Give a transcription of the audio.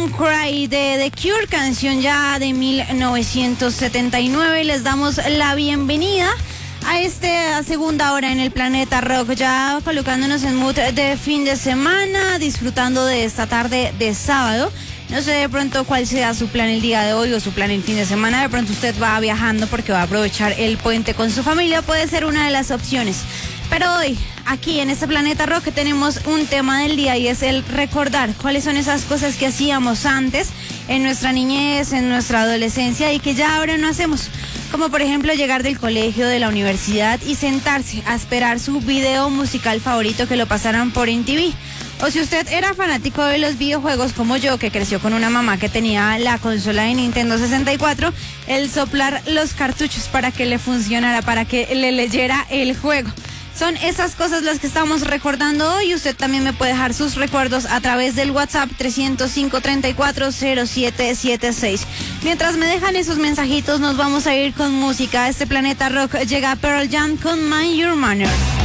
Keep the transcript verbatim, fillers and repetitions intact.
Don't Cry de The Cure, canción ya de mil novecientos setenta y nueve. Les damos la bienvenida a esta segunda hora en el Planeta Rock, ya colocándonos en mood de fin de semana, disfrutando de esta tarde de sábado. No sé de pronto cuál sea su plan el día de hoy o su plan el fin de semana. De pronto usted va viajando porque va a aprovechar el puente con su familia, puede ser una de las opciones. Pero hoy, aquí en este Planeta Rock, tenemos un tema del día y es el recordar cuáles son esas cosas que hacíamos antes en nuestra niñez, en nuestra adolescencia y que ya ahora no hacemos. Como por ejemplo llegar del colegio, de la universidad y sentarse a esperar su video musical favorito que lo pasaran por M T V. O si usted era fanático de los videojuegos como yo, que creció con una mamá que tenía la consola de Nintendo sesenta y cuatro, el soplar los cartuchos para que le funcionara, para que le leyera el juego. Son esas cosas las que estamos recordando hoy. Usted también me puede dejar sus recuerdos a través del WhatsApp tres cero cinco, treinta y cuatro, cero siete siete seis. Mientras me dejan esos mensajitos, nos vamos a ir con música. Este Planeta Rock llega a Pearl Jam con Mind Your Manners.